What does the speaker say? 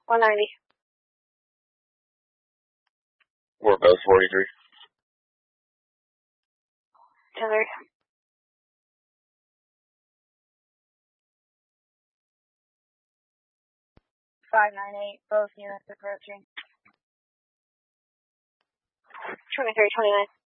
190. We're both 43. 10-3. 598, both units approaching. 23-29.